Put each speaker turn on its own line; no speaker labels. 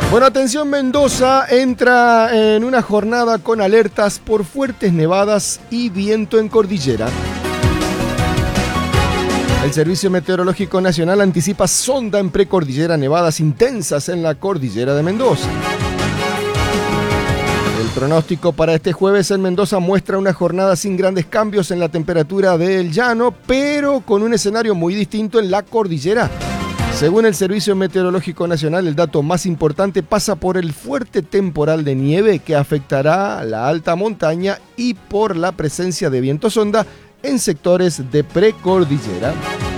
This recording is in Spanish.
Bueno, atención, Mendoza entra en una jornada con alertas por fuertes nevadas y viento en cordillera. El Servicio Meteorológico Nacional anticipa sonda en precordillera, nevadas intensas en la cordillera de Mendoza. El pronóstico para este jueves en Mendoza muestra una jornada sin grandes cambios en la temperatura del llano, pero con un escenario muy distinto en la cordillera. Según el Servicio Meteorológico Nacional, el dato más importante pasa por el fuerte temporal de nieve que afectará la alta montaña y por la presencia de viento sonda en sectores de precordillera.